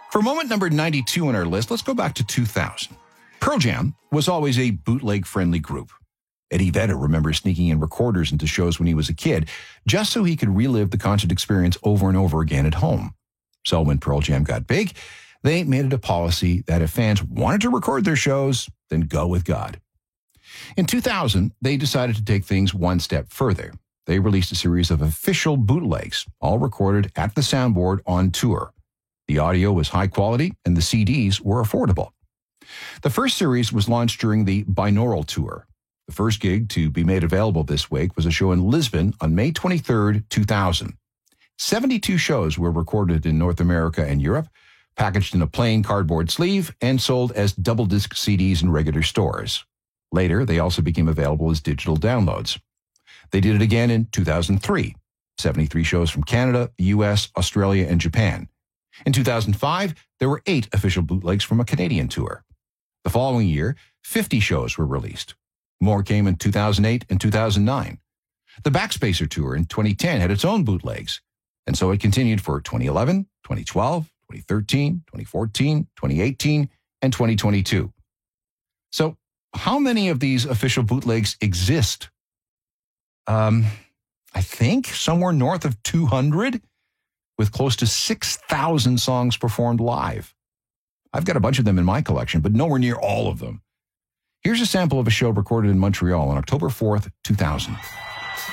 For moment number 92 on our list, let's go back to 2000. Pearl Jam was always a bootleg-friendly group. Eddie Vedder remembers sneaking in recorders into shows when he was a kid, just so he could relive the concert experience over and over again at home. So when Pearl Jam got big, they made it a policy that if fans wanted to record their shows, then go with God. In 2000, they decided to take things one step further. They released a series of official bootlegs, all recorded at the soundboard on tour. The audio was high quality, and the CDs were affordable. The first series was launched during the Binaural Tour. The first gig to be made available this week was a show in Lisbon on May 23, 2000. 72 shows were recorded in North America and Europe, packaged in a plain cardboard sleeve, and sold as double-disc CDs in regular stores. Later, they also became available as digital downloads. They did it again in 2003, 73 shows from Canada, the U.S., Australia, and Japan. In 2005, there were 8 official bootlegs from a Canadian tour. The following year, 50 shows were released. More came in 2008 and 2009. The Backspacer Tour in 2010 had its own bootlegs, and so it continued for 2011, 2012, 2013, 2014, 2018, and 2022. So, how many of these official bootlegs exist? I think somewhere north of 200, with close to 6,000 songs performed live. I've got a bunch of them in my collection, but nowhere near all of them. Here's a sample of a show recorded in Montreal on October 4th, 2000.